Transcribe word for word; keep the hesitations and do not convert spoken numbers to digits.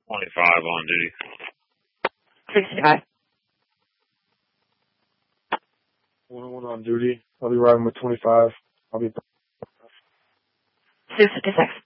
twenty-five on duty. sixty-five. one oh one on duty. I'll be riding with twenty-five. I'll be... two fifty-six.